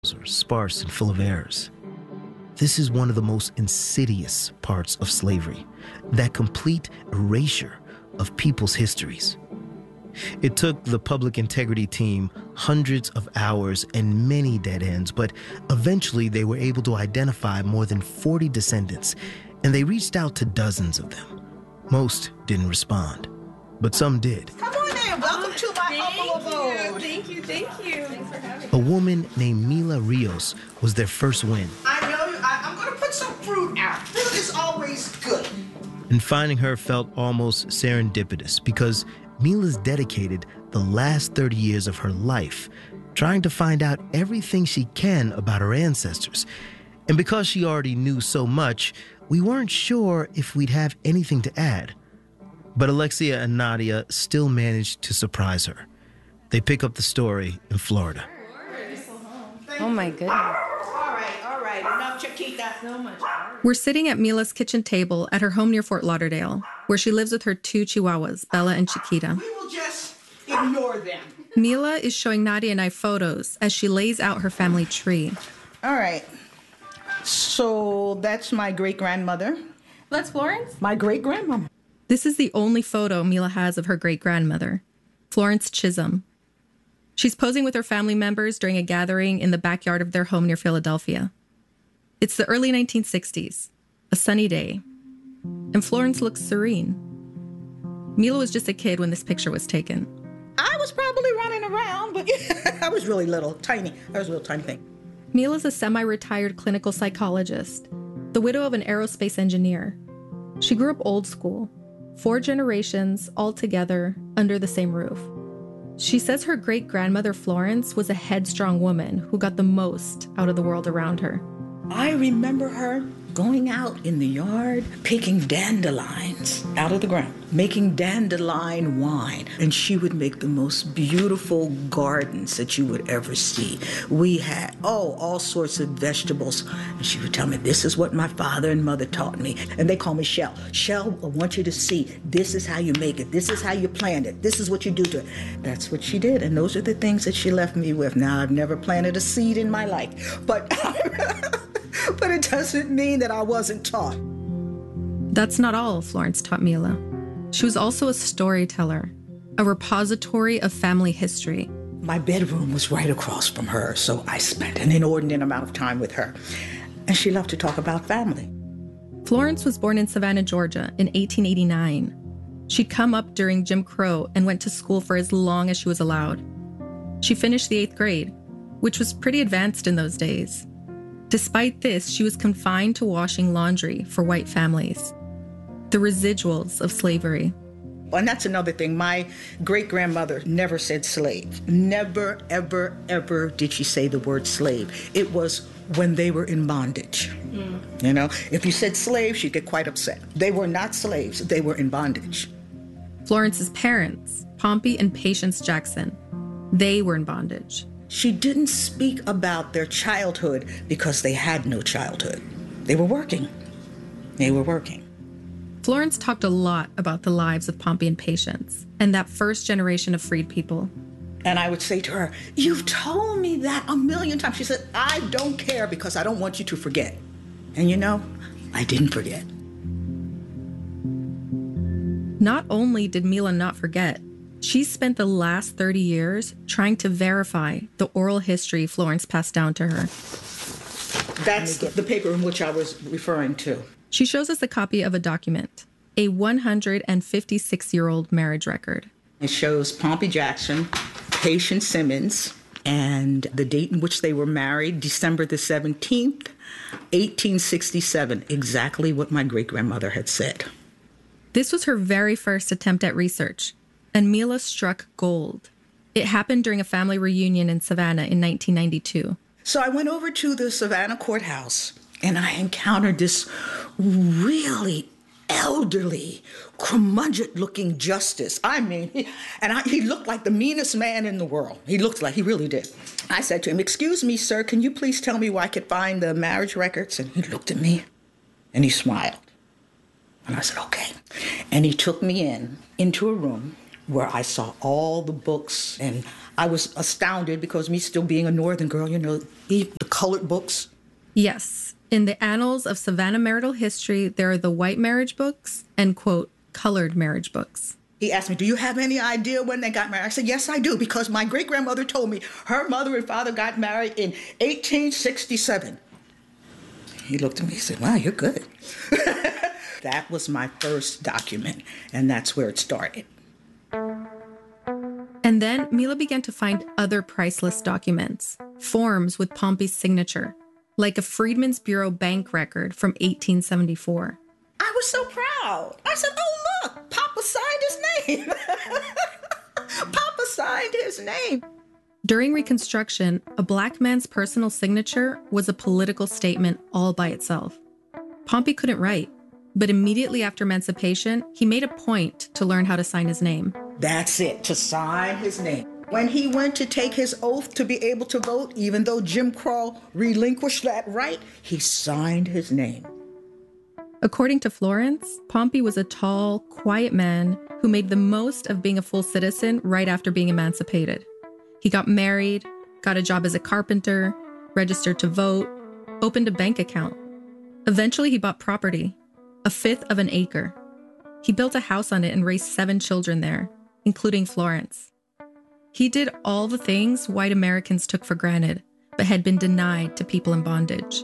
are sparse and full of errors. This is one of the most insidious parts of slavery, that complete erasure of people's histories. It took the public integrity team hundreds of hours and many dead ends, but eventually they were able to identify more than 40 descendants, and they reached out to dozens of them. Most didn't respond, but some did. Come on in. Welcome to my humble abode. Thank you. Thanks for having me. A woman named Mila Rios was their first win. I know I'm going to put some fruit out. Fruit is always good. And finding her felt almost serendipitous because Mila's dedicated the last 30 years of her life trying to find out everything she can about her ancestors. And because she already knew so much, we weren't sure if we'd have anything to add. But Alexia and Nadia still managed to surprise her. They pick up the story in Florida. Oh my goodness. All right. Enough, Chiquita. So much. We're sitting at Mila's kitchen table at her home near Fort Lauderdale, where she lives with her two chihuahuas, Bella and Chiquita. We will just ignore them. Mila is showing Nadia and I photos as she lays out her family tree. All right. So that's my great-grandmother. That's Florence? My great-grandmama. This is the only photo Mila has of her great-grandmother, Florence Chisholm. She's posing with her family members during a gathering in the backyard of their home near Philadelphia. It's the early 1960s, a sunny day, and Florence looks serene. Mila was just a kid when this picture was taken. I was probably running around, but I was really little, tiny. I was a little tiny thing. Mila's a semi-retired clinical psychologist, the widow of an aerospace engineer. She grew up old school, 4 generations all together under the same roof. She says her great-grandmother Florence was a headstrong woman who got the most out of the world around her. I remember her going out in the yard, picking dandelions out of the ground, making dandelion wine. And she would make the most beautiful gardens that you would ever see. We had, all sorts of vegetables. And she would tell me, this is what my father and mother taught me. And they call me Shell. Shell, I want you to see, this is how you make it. This is how you plant it. This is what you do to it. That's what she did. And those are the things that she left me with. Now, I've never planted a seed in my life, but it doesn't mean that I wasn't taught. That's not all Florence taught Mila. She was also a storyteller, a repository of family history. My bedroom was right across from her, so I spent an inordinate amount of time with her. And she loved to talk about family. Florence was born in Savannah, Georgia in 1889. She'd come up during Jim Crow and went to school for as long as she was allowed. She finished the 8th grade, which was pretty advanced in those days. Despite this, she was confined to washing laundry for white families, the residuals of slavery. And that's another thing. My great-grandmother never said slave. Never, ever, ever did she say the word slave. It was when they were in bondage. You know, if you said slave, she'd get quite upset. They were not slaves. They were in bondage. Florence's parents, Pompey and Patience Jackson, they were in bondage. She didn't speak about their childhood because they had no childhood. They were working. Florence talked a lot about the lives of Pompey and Patience and that first generation of freed people. And I would say to her, you've told me that a million times. She said, I don't care because I don't want you to forget. And you know, I didn't forget. Not only did Mila not forget, she spent the last 30 years trying to verify the oral history Florence passed down to her. That's the paper in which I was referring to. She shows us a copy of a document, a 156-year-old marriage record. It shows Pompey Jackson, Patience Simmons, and the date in which they were married, December the 17th, 1867, exactly what my great-grandmother had said. This was her very first attempt at research, and Mila struck gold. It happened during a family reunion in Savannah in 1992. So I went over to the Savannah courthouse, and I encountered this really elderly, curmudgeon-looking justice. I mean, he looked like the meanest man in the world. He really did. I said to him, excuse me, sir, can you please tell me where I could find the marriage records? And he looked at me, and he smiled. And I said, okay. And he took me into a room where I saw all the books, and I was astounded because me still being a Northern girl, the colored books. Yes. In the annals of Savannah marital history, there are the white marriage books and, quote, colored marriage books. He asked me, do you have any idea when they got married? I said, yes, I do, because my great-grandmother told me her mother and father got married in 1867. He looked at me and said, wow, you're good. That was my first document, and that's where it started. And then Mila began to find other priceless documents, forms with Pompey's signature, like a Freedmen's Bureau bank record from 1874. I was so proud. I said, oh, look, Papa signed his name. Papa signed his name. During Reconstruction, a black man's personal signature was a political statement all by itself. Pompey couldn't write, but immediately after emancipation, he made a point to learn how to sign his name. That's it, to sign his name. When he went to take his oath to be able to vote, even though Jim Crow relinquished that right, he signed his name. According to Florence, Pompey was a tall, quiet man who made the most of being a full citizen right after being emancipated. He got married, got a job as a carpenter, registered to vote, opened a bank account. Eventually, he bought property, 1/5 of an acre. He built a house on it and raised 7 children there, including Florence. He did all the things white Americans took for granted, but had been denied to people in bondage.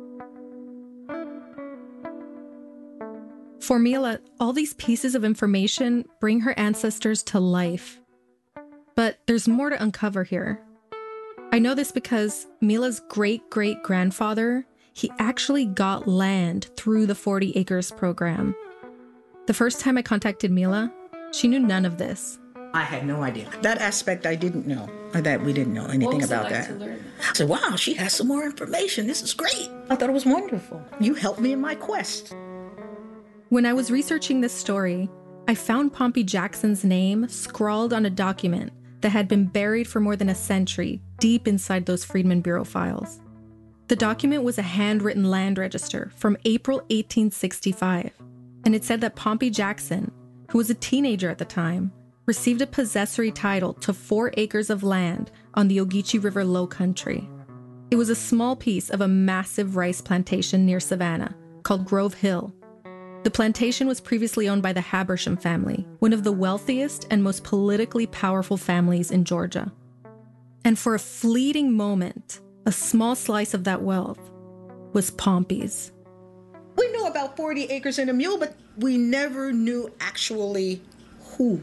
For Mila, all these pieces of information bring her ancestors to life. But there's more to uncover here. I know this because Mila's great-great-grandfather, he actually got land through the 40 Acres program. The first time I contacted Mila, she knew none of this. I had no idea. That aspect I didn't know, or that we didn't know anything about that. I said, wow, she has some more information. This is great. I thought it was wonderful. You helped me in my quest. When I was researching this story, I found Pompey Jackson's name scrawled on a document that had been buried for more than a century deep inside those Freedmen Bureau files. The document was a handwritten land register from April 1865, and it said that Pompey Jackson, who was a teenager at the time, received a possessory title to 4 acres of land on the Ogeechee River Low Country. It was a small piece of a massive rice plantation near Savannah called Grove Hill. The plantation was previously owned by the Habersham family, one of the wealthiest and most politically powerful families in Georgia. And for a fleeting moment, a small slice of that wealth was Pompey's. We knew about 40 acres and a mule, but we never knew actually who.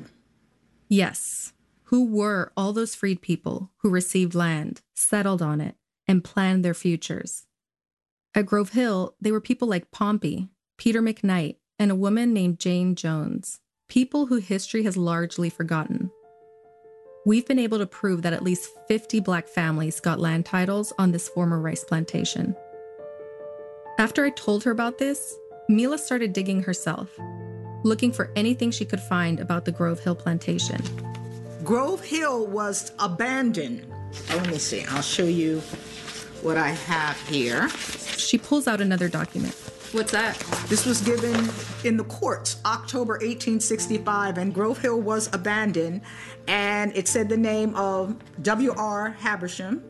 Yes, who were all those freed people who received land, settled on it, and planned their futures. At Grove Hill, they were people like Pompey, Peter McKnight, and a woman named Jane Jones, people who history has largely forgotten. We've been able to prove that at least 50 Black families got land titles on this former rice plantation. After I told her about this, Mila started digging herself, looking for anything she could find about the Grove Hill plantation. Grove Hill was abandoned. Let me see, I'll show you what I have here. She pulls out another document. What's that? This was given in the courts, October 1865, and Grove Hill was abandoned, and it said the name of W.R. Habersham.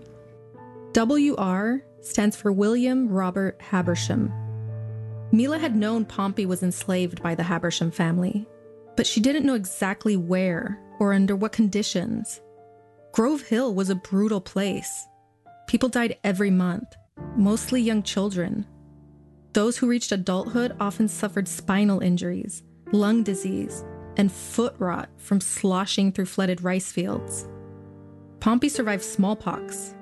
W.R. stands for William Robert Habersham. Mila had known Pompey was enslaved by the Habersham family, but she didn't know exactly where or under what conditions. Grove Hill was a brutal place. People died every month, mostly young children. Those who reached adulthood often suffered spinal injuries, lung disease, and foot rot from sloshing through flooded rice fields. Pompey survived smallpox.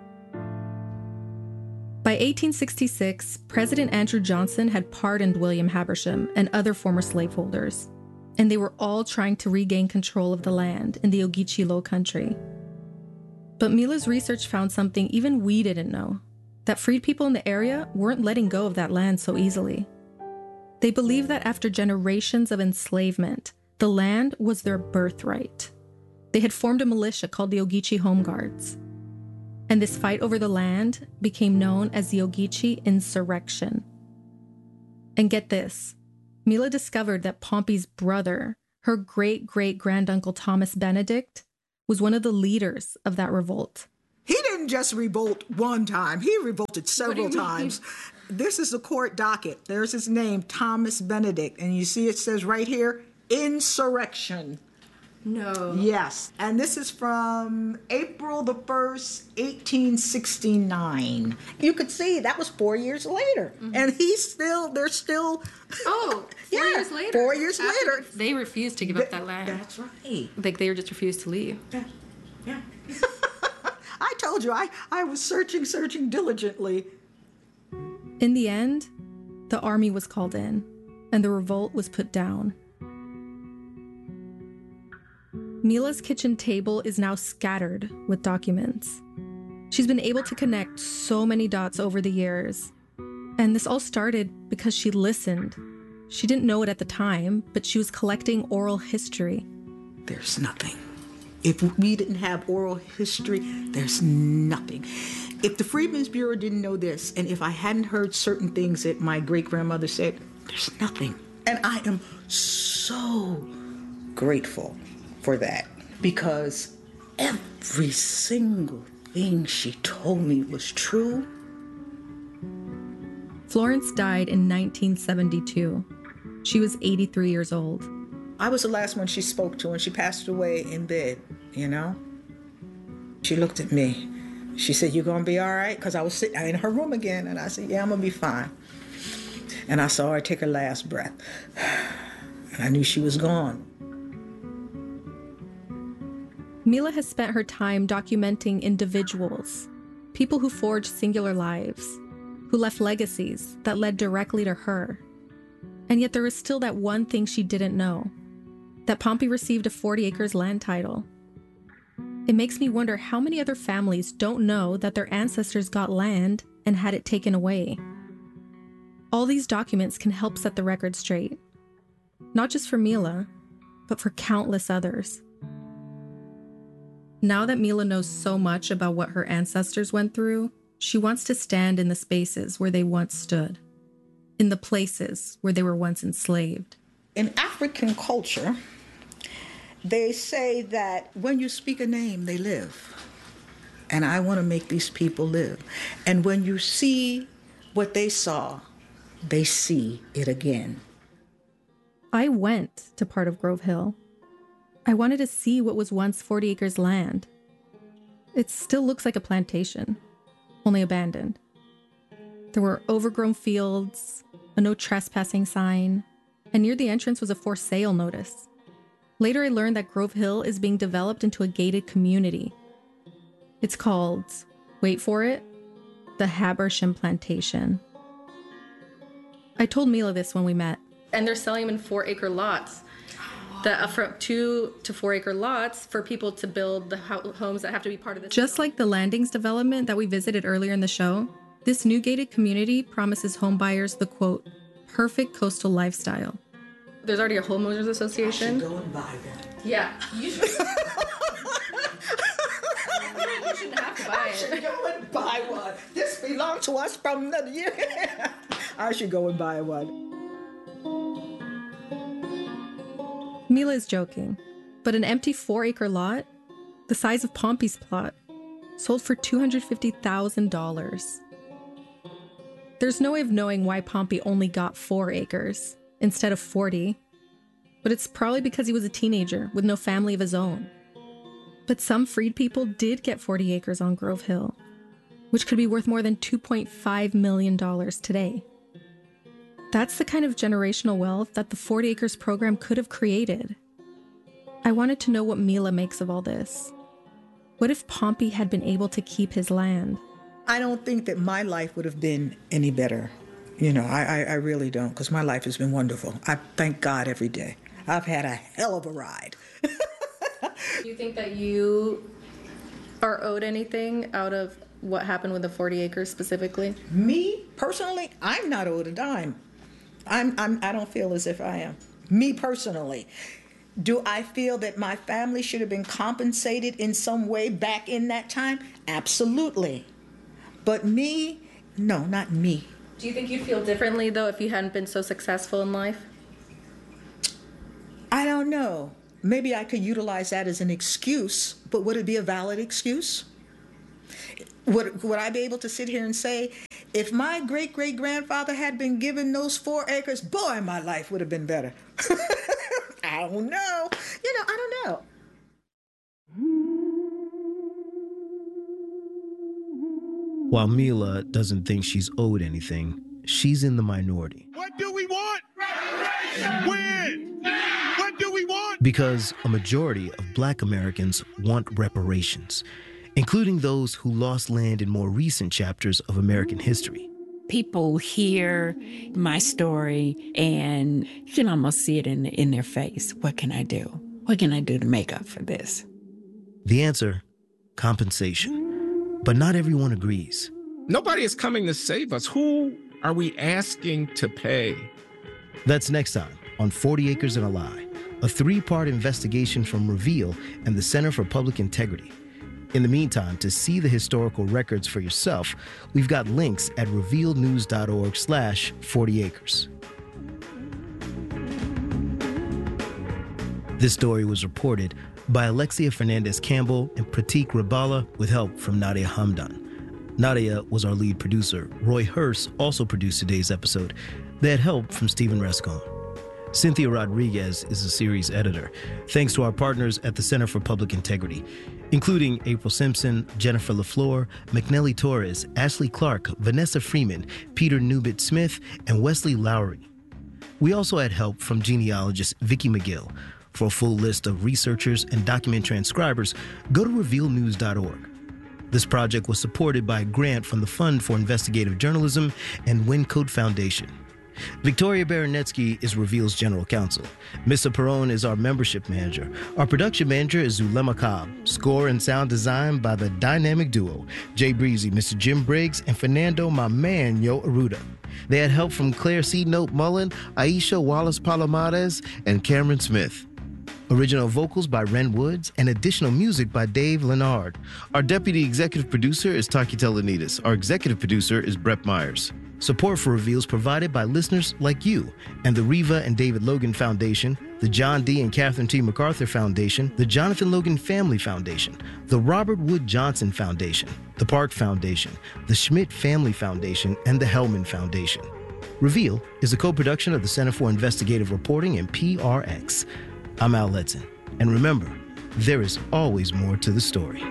By 1866, President Andrew Johnson had pardoned William Habersham and other former slaveholders, and they were all trying to regain control of the land in the Ogeechee Low Country. But Mila's research found something even we didn't know, that freed people in the area weren't letting go of that land so easily. They believed that after generations of enslavement, the land was their birthright. They had formed a militia called the Ogeechee Home Guards. And this fight over the land became known as the Ogeechee Insurrection. And get this, Mila discovered that Pompey's brother Her great-great-granduncle Thomas Benedict was one of the leaders of that revolt. He didn't just revolt one time. He revolted several times. This is the court docket. There's his name, Thomas Benedict. And you see it says right here, insurrection. No. Yes. And this is from April the 1st, 1869. You could see that was 4 years later. Mm-hmm. And they're still. Oh, 4 years later. 4 years later. They refused to give up that land. That's right. Like they just refused to leave. Yeah. I told you, I was searching diligently. In the end, the army was called in, and the revolt was put down. Mila's kitchen table is now scattered with documents. She's been able to connect so many dots over the years. And this all started because she listened. She didn't know it at the time, but she was collecting oral history. There's nothing. If we didn't have oral history, there's nothing. If the Freedmen's Bureau didn't know this, and if I hadn't heard certain things that my great-grandmother said, there's nothing. And I am so grateful for that, because every single thing she told me was true. Florence died in 1972. She was 83 years old. I was the last one she spoke to, and she passed away in bed, you know? She looked at me. She said, "You gonna be all right?" Because I was sitting in her room again, and I said, "Yeah, I'm gonna be fine." And I saw her take her last breath. And I knew she was gone. Mila has spent her time documenting individuals, people who forged singular lives, who left legacies that led directly to her. And yet there is still that one thing she didn't know, that Pompey received a 40 acres land title. It makes me wonder how many other families don't know that their ancestors got land and had it taken away. All these documents can help set the record straight, not just for Mila, but for countless others. Now that Mila knows so much about what her ancestors went through, she wants to stand in the spaces where they once stood, in the places where they were once enslaved. In African culture, they say that when you speak a name, they live. And I want to make these people live. And when you see what they saw, they see it again. I went to part of Grove Hill. I wanted to see what was once 40 acres land. It still looks like a plantation, only abandoned. There were overgrown fields, a no trespassing sign, and near the entrance was a for sale notice. Later I learned that Grove Hill is being developed into a gated community. It's called, wait for it, the Habersham Plantation. I told Mila this when we met. And they're selling them in 4 acre lots. From 2 to 4 acre lots for people to build the homes that have to be part of this. Just like the Landings development that we visited earlier in the show, this new gated community promises homebuyers the, quote, perfect coastal lifestyle. There's already a homeowners association. I should go and buy one. Yeah, you should. You shouldn't have to buy it. I should go and buy one. This belongs to us from the year. I should go and buy one. Mila is joking, but an empty 4 acre lot, the size of Pompey's plot, sold for $250,000. There's no way of knowing why Pompey only got 4 acres instead of 40, but it's probably because he was a teenager with no family of his own. But some freed people did get 40 acres on Grove Hill, which could be worth more than $2.5 million today. That's the kind of generational wealth that the 40 Acres program could have created. I wanted to know what Mila makes of all this. What if Pompey had been able to keep his land? I don't think that my life would have been any better. You know, I really don't, because my life has been wonderful. I thank God every day. I've had a hell of a ride. Do you think that you are owed anything out of what happened with the 40 acres specifically? Me, personally, I'm not owed a dime. I don't feel as if I am. Me, personally. Do I feel that my family should have been compensated in some way back in that time? Absolutely. But me, no, not me. Do you think you'd feel differently, though, if you hadn't been so successful in life? I don't know. Maybe I could utilize that as an excuse, but would it be a valid excuse? Would I be able to sit here and say, if my great-great-grandfather had been given those 4 acres, boy, my life would have been better. I don't know. I don't know. While Mila doesn't think she's owed anything, she's in the minority. What do we want? When? What do we want? Because a majority of Black Americans want reparations, including those who lost land in more recent chapters of American history. People hear my story and you can almost see it in their face. What can I do? What can I do to make up for this? The answer, compensation. But not everyone agrees. Nobody is coming to save us. Who are we asking to pay? That's next time on 40 Acres and a Lie, a 3-part investigation from Reveal and the Center for Public Integrity. In the meantime, to see the historical records for yourself, we've got links at revealnews.org/40acres. This story was reported by Alexia Fernandez-Campbell and Pratik Rabala with help from Nadia Hamdan. Nadia was our lead producer. Roy Hurst also produced today's episode. They had help from Stephen Rescombe. Cynthia Rodriguez is the series editor. Thanks to our partners at the Center for Public Integrity, including April Simpson, Jennifer LaFleur, McNelly Torres, Ashley Clark, Vanessa Freeman, Peter Newbit-Smith, and Wesley Lowry. We also had help from genealogist Vicki McGill. For a full list of researchers and document transcribers, go to revealnews.org. This project was supported by a grant from the Fund for Investigative Journalism and Wincode Foundation. Victoria Baranetsky is Reveal's general counsel. Mr. Perron is our membership manager. Our production manager is Zulema Cobb. Score and sound design by the dynamic duo, Jay Breezy, Mr. Jim Briggs, and Fernando "My Man" Yo Aruda. They had help from Claire C. Note Mullen, Aisha Wallace Palomares, and Cameron Smith. Original vocals by Ren Woods and additional music by Dave Leonard. Our deputy executive producer is Taki Telenides. Our executive producer is Brett Myers. Support for Reveal is provided by listeners like you and the Reva and David Logan Foundation, the John D. and Catherine T. MacArthur Foundation, the Jonathan Logan Family Foundation, the Robert Wood Johnson Foundation, the Park Foundation, the Schmidt Family Foundation, and the Hellman Foundation. Reveal is a co-production of the Center for Investigative Reporting and PRX. I'm Al Letson, and remember, there is always more to the story.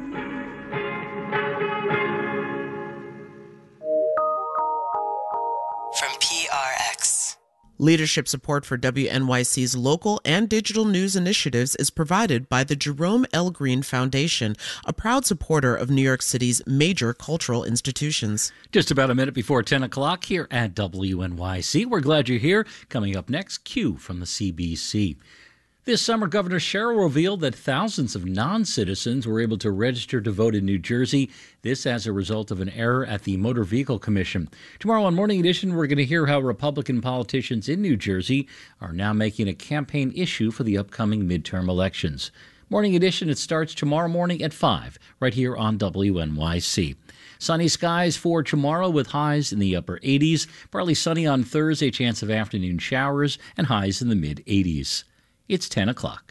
From PRX. Leadership support for WNYC's local and digital news initiatives is provided by the Jerome L. Green Foundation, a proud supporter of New York City's major cultural institutions. Just about a minute before 10 o'clock here at WNYC. We're glad you're here. Coming up next, Q from the CBC. This summer, Governor Sherrill revealed that thousands of non-citizens were able to register to vote in New Jersey. This as a result of an error at the Motor Vehicle Commission. Tomorrow on Morning Edition, we're going to hear how Republican politicians in New Jersey are now making a campaign issue for the upcoming midterm elections. Morning Edition, it starts tomorrow morning at 5, right here on WNYC. Sunny skies for tomorrow with highs in the upper 80s. Partly sunny on Thursday, chance of afternoon showers, and highs in the mid-80s. It's 10 o'clock.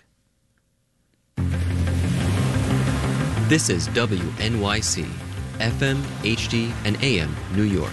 This is WNYC, FM, HD, and AM, New York.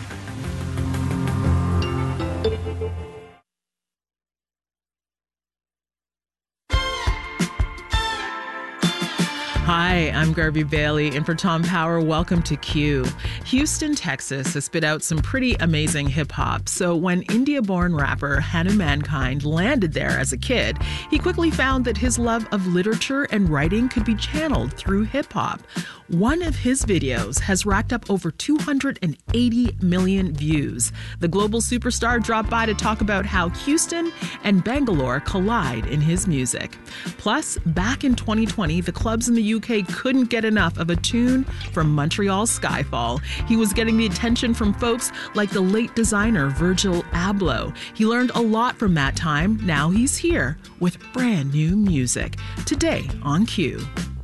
Hi, I'm Garby Bailey, and for Tom Power, welcome to Q. Houston, Texas has spit out some pretty amazing hip-hop, so when India-born rapper Hannah Mankind landed there as a kid, he quickly found that his love of literature and writing could be channeled through hip-hop. One of his videos has racked up over 280 million views. The global superstar dropped by to talk about how Houston and Bangalore collide in his music. Plus, back in 2020, the clubs in the UK couldn't get enough of a tune from Montreal's Skyfall. He was getting the attention from folks like the late designer Virgil Abloh. He learned a lot from that time. Now he's here with brand new music. Today on Q.